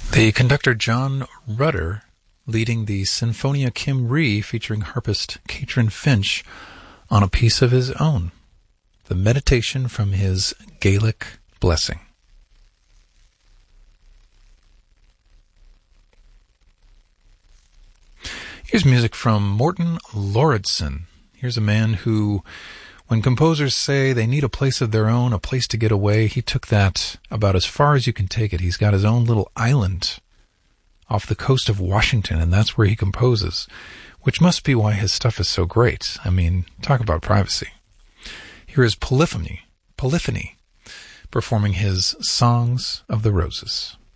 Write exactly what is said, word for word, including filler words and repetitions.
The conductor John Rutter leading the Sinfonia Cymru featuring harpist Catrin Finch on a piece of his own, the Meditation from his Gaelic Blessing. Here's music from Morten Lauridsen. Here's a man who, when composers say they need a place of their own, a place to get away, he took that about as far as you can take it. He's got his own little island off the coast of Washington, and that's where he composes, which must be why his stuff is so great. I mean, talk about privacy. Here is Polyphony, Polyphony, performing his Songs of the Roses.